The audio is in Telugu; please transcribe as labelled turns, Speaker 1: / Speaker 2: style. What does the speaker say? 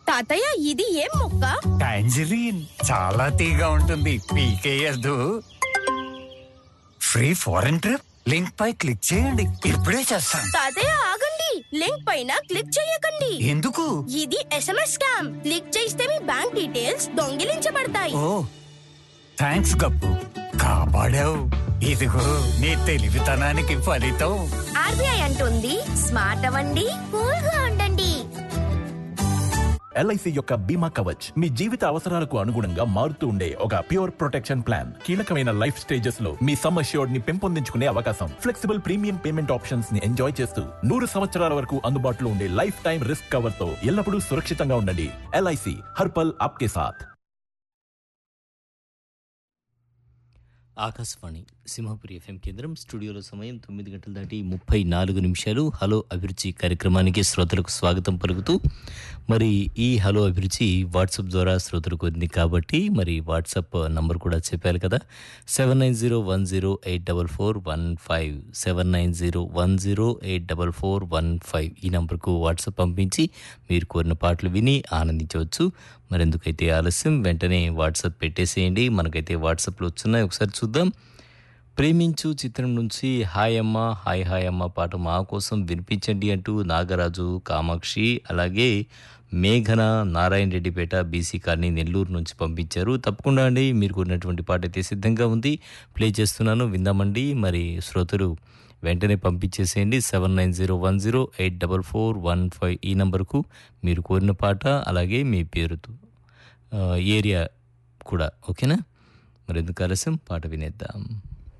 Speaker 1: తాతయ్య ఇది ఏం మొక్క?
Speaker 2: టాంజరీన్, చాలా తీగా ఉంటుంది, పీకేయద్దు. ఫ్రీ ఫారెన్ ట్రిప్ లింక్ పై క్లిక్ చేయండి, ఇప్పుడే చేస్తాం.
Speaker 1: తాతయ్య ఆగండి, లింక్ పైన క్లిక్ చేయకండి.
Speaker 2: ఎందుకు?
Speaker 1: ఇది SMS స్కామ్. క్లిక్ చేస్తే మీ బ్యాంక్ డీటెయిల్స్ దొంగిలించబడతాయి.
Speaker 2: ఓ థ్యాంక్స్ గప్పు, కాపాడావు. ఇదిగో నీ తెలివితనానికి ఫలితం.
Speaker 1: RBI అంటుంది స్మార్ట్ అవ్వండి, కూల్ గా ఉండండి.
Speaker 3: LIC యొక్క బీమా కవచ్ మీ జీవిత అవసరాలకు అనుగుణంగా మారుతూ ఉండే ఒక ప్యూర్ ప్రొటెక్షన్ ప్లాన్. కీలకమైన లైఫ్ స్టేజెస్ లో మీ సమ్ అష్యూర్డ్ ని పెంపొందించుకునే అవకాశం, ఫ్లెక్సిబుల్ ప్రీమియం పేమెంట్ ఆప్షన్స్ ని ఎంజాయ్ చేస్తూ 100 సంవత్సరాల వరకు అందుబాటులో ఉండే లైఫ్ టైం రిస్క్ కవర్ తో ఎల్లప్పుడూ సురక్షితంగా ఉండండి. LIC హర్ పల్ ఆప్కే సాథ్.
Speaker 4: ఆకాశవాణి సింహపురి FM కేంద్రం. స్టూడియోలో సమయం 9 గంటలు దాటి 34 నిమిషాలు. హలో అభిరుచి కార్యక్రమానికి శ్రోతలకు స్వాగతం పలుకుతూ, మరి ఈ హలో అభిరుచి వాట్సాప్ ద్వారా శ్రోతలకు ఉంది కాబట్టి మరి వాట్సాప్ నంబర్ కూడా చెప్పారు కదా, 7901084415 7901084415 ఈ నంబర్కు వాట్సాప్ పంపించి మీరు కోరిన పాటలు విని ఆనందించవచ్చు. మరెందుకైతే ఆలస్యం, వెంటనే వాట్సాప్ పెట్టేసేయండి. మనకైతే వాట్సాప్లో వచ్చున్నాయి, ఒకసారి చూద్దాం. ప్రేమించు చిత్రం నుంచి హాయ్ అమ్మ హాయ్ హాయ్ అమ్మ పాట మా కోసం వినిపించండి అంటూ నాగరాజు, కామాక్షి, అలాగే మేఘన నారాయణ రెడ్డిపేట BC కాలనీ నెల్లూరు నుంచి పంపించారు. తప్పకుండా అండి, మీరు కోరినటువంటి పాట అయితే సిద్ధంగా ఉంది, ప్లే చేస్తున్నాను, విందామండి. మరి శ్రోతలు వెంటనే పంపించేసేయండి 7901084415 ఈ నంబర్కు మీరు కోరిన పాట, అలాగే మీ పేరుతో ఏరియా కూడా. ఓకేనా? మరి ఎందుకు ఆలస్యం, పాట వినేద్దాం.